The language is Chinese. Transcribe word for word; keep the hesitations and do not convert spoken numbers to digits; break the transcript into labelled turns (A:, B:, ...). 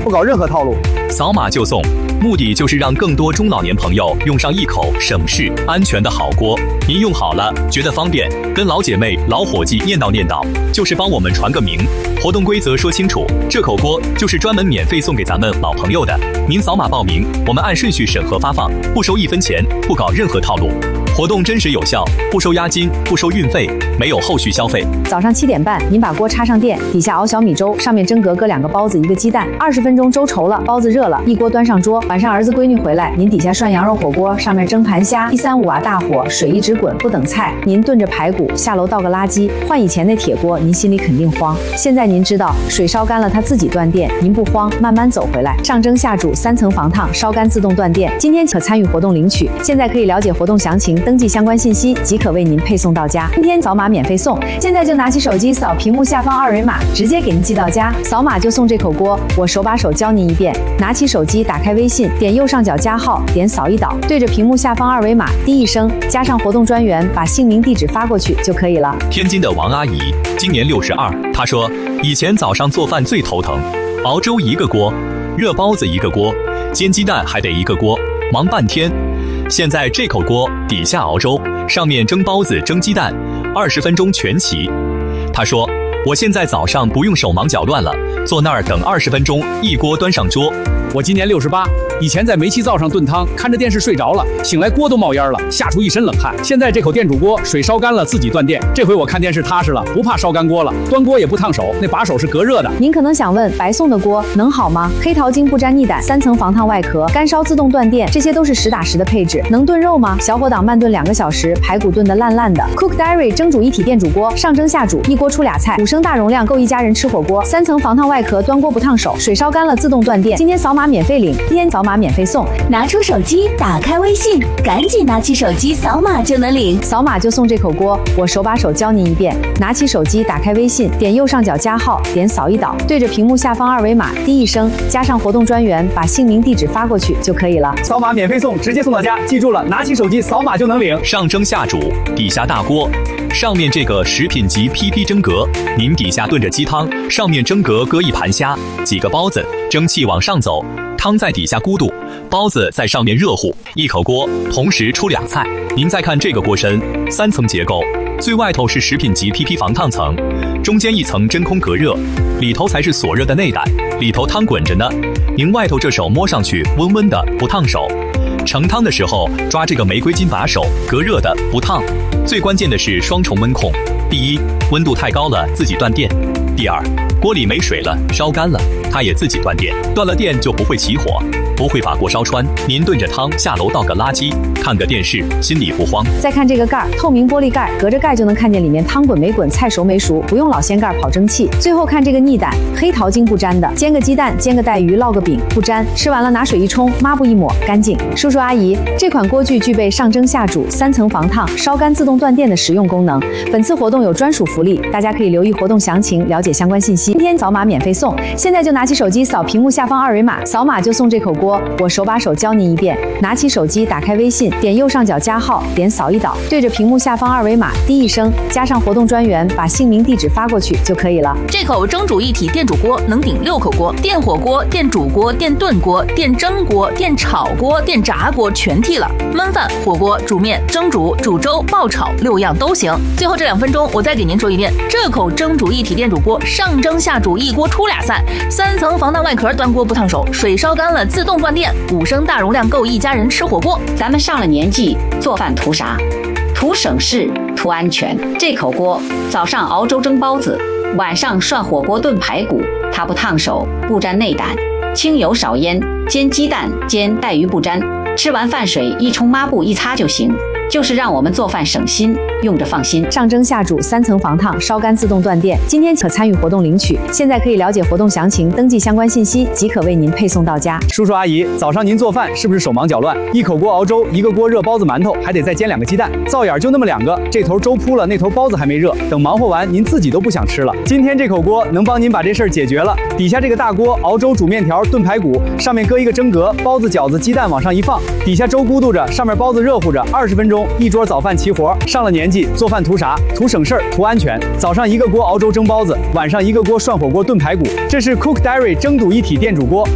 A: 不搞任何套路。
B: 扫码就送，目的就是让更多中老年朋友用上一口省事、安全的好锅。您用好了，觉得方便，跟老姐妹、老伙计念叨念叨，就是帮我们传个名。活动规则说清楚，这口锅就是专门免费送给咱们老朋友的。您扫码报名，我们按顺序审核发放，不收一分钱，不搞任何套路。活动真实有效，不收押金，不收运费，没有后续消费。
C: 早上七点半，您把锅插上电，底下熬小米粥，上面蒸格搁两个包子，一个鸡蛋，二十分钟粥稠了，包子热了，一锅端上桌。晚上儿子闺女回来，您底下涮羊肉火锅，上面蒸盘虾，一三五瓦大火，水一直滚，不等菜。您炖着排骨，下楼倒个垃圾。换以前那铁锅，您心里肯定慌。现在您知道，水烧干了它自己断电，您不慌，慢慢走回来。上蒸下煮，三层防烫，烧干自动断电。今天可参与活动领取，现在可以了解活动详情，登记相关信息即可为您配送到家。今天扫码免费送，现在就拿起手机扫屏幕下方二维码，直接给您寄到家。扫码就送这口锅，我手把手教您一遍。拿起手机，打开微信，点右上角加号，点扫一导，对着屏幕下方二维码，滴一声，加上活动专员，把姓名地址发过去就可以了。
B: 天津的王阿姨今年六十二，她说以前早上做饭最头疼，熬粥一个锅，热包子一个锅，煎鸡蛋还得一个锅，忙半天。现在这口锅底下熬粥，上面蒸包子蒸鸡蛋，二十分钟全齐。她说我现在早上不用手忙脚乱了，坐那儿等二十分钟，一锅端上桌。
D: 我今年六十八，以前在煤气灶上炖汤，看着电视睡着了，醒来锅都冒烟了，吓出一身冷汗。现在这口电煮锅，水烧干了自己断电，这回我看电视踏实了，不怕烧干锅了，端锅也不烫手，那把手是隔热的。
C: 您可能想问，白送的锅能好吗？黑桃精不沾腻胆，三层防烫外壳，干烧自动断电，这些都是实打实的配置。能炖肉吗？小火档慢炖两个小时，排骨炖得烂烂的。Cook Diary 蒸煮一体电煮锅，上蒸下煮，一锅出俩菜，五升大容量够一家人吃火锅。三层防烫外壳，端锅不烫手，水烧干了自动断电。今天扫码免费领，今天扫码免费送。
E: 拿出手机，打开微信，赶紧拿起手机扫码就能领，
C: 扫码就送这口锅，我手把手教您一遍。拿起手机，打开微信，点右上角加号，点扫一导，对着屏幕下方二维码，滴一声，加上活动专员，把姓名地址发过去就可以了。
A: 扫码免费送，直接送到家，记住了，拿起手机扫码就能领。
B: 上蒸下煮，底下大锅，上面这个食品级 P P 蒸格，您底下炖着鸡汤，上面蒸格搁一盘虾，几个包子，蒸汽往上走，汤在底下咕嘟，包子在上面热乎，一口锅同时出俩菜。您再看这个锅身，三层结构，最外头是食品级 P P 防烫层，中间一层真空隔热，里头才是锁热的内胆，里头汤滚着呢。您外头这手摸上去温温的，不烫手。盛汤的时候抓这个玫瑰金把手，隔热的，不烫。最关键的是双重温控，第一，温度太高了自己断电；第二，锅里没水了，烧干了，它也自己断电。断了电就不会起火，不会把锅烧穿。您炖着汤下楼倒个垃圾，看个电视，心里不慌。
C: 再看这个盖儿，透明玻璃盖，隔着盖就能看见里面汤滚没滚，菜熟没熟，不用老掀盖跑蒸汽。最后看这个腻胆，黑桃精不沾的，煎个鸡蛋，煎个带鱼，烙个饼不沾，吃完了拿水一冲，抹布一抹，干净。叔叔阿姨，这款锅具具备上蒸下煮、三层防烫、烧干自动断电的实用功能。本次活动有专属福利，大家可以留意活动详情，了解相关信息。今天扫码免费送，现在就拿起手机扫屏幕下方二维码，扫码就送这口锅，我手把手教您一遍。拿起手机，打开微信，点右上角加号，点扫一导，对着屏幕下方二维码，滴一声，加上活动专员，把姓名地址发过去就可以了。
F: 这口蒸煮一体电煮锅能顶六口锅，电火锅、电煮锅、电炖锅、电蒸锅、电炒锅、电炸锅全替了，焖饭、火锅、煮面、蒸煮、煮粥、爆炒六样都行。最后这两分钟，我再给您说一遍，这口蒸煮一体电煮锅上蒸下煮，一锅出俩菜，三层防烫外壳，端锅不烫手，水烧干了自动断电，五升大容量够一家人吃火锅。
G: 咱们上了年纪，做饭图啥？图省事，图安全。这口锅早上熬粥蒸包子，晚上涮火锅炖排骨，它不烫手，不沾内胆，清油少烟，煎鸡蛋煎带鱼不沾，吃完饭水一冲抹布一擦就行。就是让我们做饭省心，用着放心。
C: 上蒸下煮，三层防烫，烧干自动断电。今天可参与活动领取，现在可以了解活动详情，登记相关信息即可为您配送到家。
A: 叔叔阿姨，早上您做饭是不是手忙脚乱？一口锅熬粥，一个锅热包子馒头，还得再煎两个鸡蛋，灶眼就那么两个，这头粥铺了，那头包子还没热，等忙活完您自己都不想吃了。今天这口锅能帮您把这事儿解决了。底下这个大锅熬粥煮面条炖排骨，上面搁一个蒸格，包子饺子鸡蛋往上一放，底下粥咕嘟着，上面包子热乎着，二十分钟一桌早饭齐活。上了年纪做饭图啥？图省事儿，图安全。早上一个锅熬粥蒸包子，晚上一个锅涮火锅炖排骨。这是 Cook Diary 蒸煮一体电煮锅。